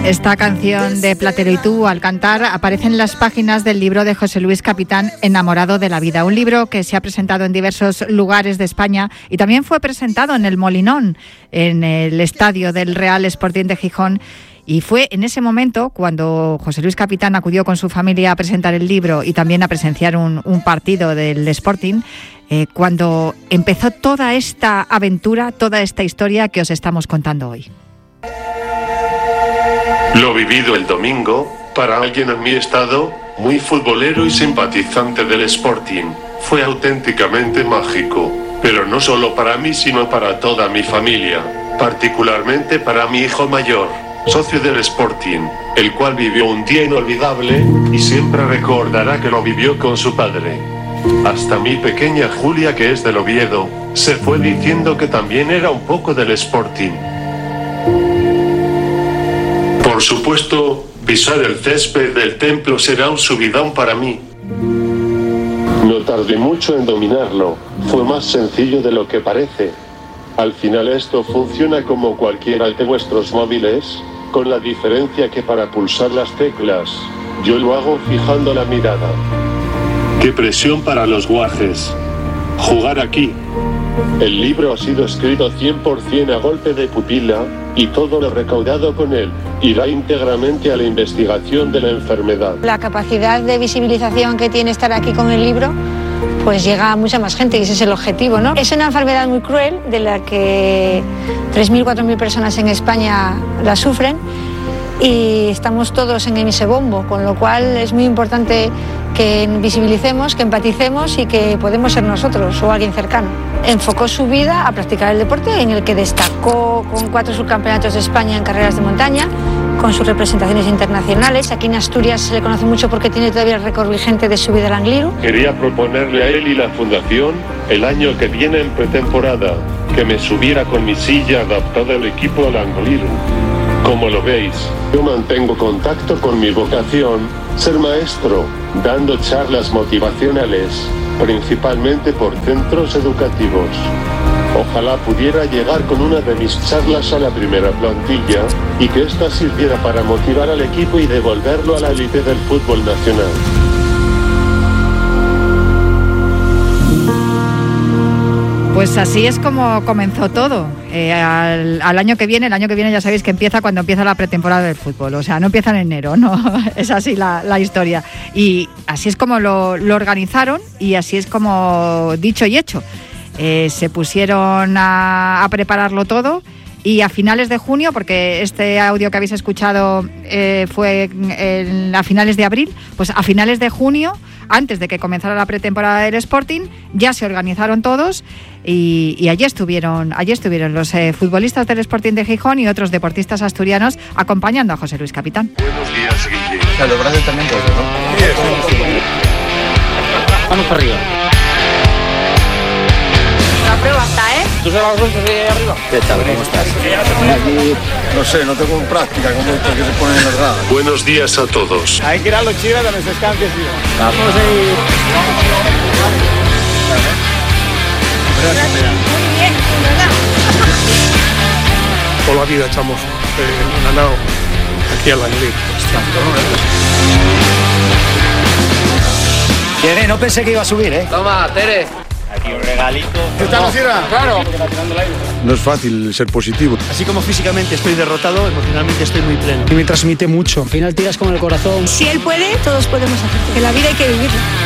Esta canción de Platero y tú, al cantar, aparece en las páginas del libro de José Luis Capitán, Enamorado de la vida. Un libro que se ha presentado en diversos lugares de España y también fue presentado en el Molinón, en el estadio del Real Sporting de Gijón. Y fue en ese momento cuando José Luis Capitán acudió con su familia a presentar el libro y también a presenciar un partido del Sporting, cuando empezó toda esta aventura, toda esta historia que os estamos contando hoy. Lo vivido el domingo, para alguien en mi estado, muy futbolero y simpatizante del Sporting, fue auténticamente mágico. Pero no solo para mí, sino para toda mi familia, particularmente para mi hijo mayor, socio del Sporting, el cual vivió un día inolvidable y siempre recordará que lo vivió con su padre. Hasta mi pequeña Julia, que es del Oviedo, se fue diciendo que también era un poco del Sporting. Por supuesto, pisar el césped del templo será un subidón para mí. No tardé mucho en dominarlo, fue más sencillo de lo que parece. Al final esto funciona como cualquiera de vuestros móviles, con la diferencia que para pulsar las teclas, yo lo hago fijando la mirada. ¡Qué presión para los guajes! Jugar aquí. El libro ha sido escrito 100% a golpe de pupila, y todo lo recaudado con él irá íntegramente a la investigación de la enfermedad. La capacidad de visibilización que tiene estar aquí con el libro, pues llega a mucha más gente y ese es el objetivo, ¿no? Es una enfermedad muy cruel de la que 3.000, 4.000 personas en España la sufren y estamos todos en ese bombo, con lo cual es muy importante que visibilicemos, que empaticemos y que podemos ser nosotros o alguien cercano. Enfocó su vida a practicar el deporte, en el que destacó con 4 subcampeonatos de España en carreras de montaña, con sus representaciones internacionales. Aquí en Asturias se le conoce mucho porque tiene todavía el récord vigente de subida al Angliru. Quería proponerle a él y la fundación, el año que viene en pretemporada, que me subiera con mi silla adaptada al equipo al Angliru. Como lo veis, yo mantengo contacto con mi vocación, ser maestro, dando charlas motivacionales, principalmente por centros educativos. Ojalá pudiera llegar con una de mis charlas a la primera plantilla y que ésta sirviera para motivar al equipo y devolverlo a la élite del fútbol nacional. Pues así es como comenzó todo. Al año que viene ya sabéis que empieza cuando empieza la pretemporada del fútbol, o sea, no empieza en enero, no, es así la historia. Y así es como lo organizaron y así es como dicho y hecho. Se pusieron a prepararlo todo y a finales de junio, porque este audio que habéis escuchado fue a finales de abril, pues a finales de junio, antes de que comenzara la pretemporada del Sporting, ya se organizaron todos y allí estuvieron los futbolistas del Sporting de Gijón y otros deportistas asturianos acompañando a José Luis Capitán. Buenos días, Guille. O sea, los brazos también todos, ¿no? Bien. Vamos para arriba. La prueba está, ¿eh? ¿Tú sabes los brazos ahí arriba? ¿Qué tal? ¿Cómo estás? Aquí, no sé, no tengo práctica como estos que se ponen en las gradas. Buenos días a todos. Hay que ir a los chivas de los escanques, tío. Vamos ahí. Muy bien, ¿verdad? Toda la vida echamos ganado aquí al Angliru. Tere, no pensé que iba a subir, ¿eh? Toma, Tere. Aquí un regalito. ¿Está Lucía? Claro. No es fácil ser positivo. Así como físicamente estoy derrotado, emocionalmente estoy muy pleno. Y me transmite mucho. Al final tiras con el corazón. Si él puede, todos podemos hacer, porque la vida hay que vivirla.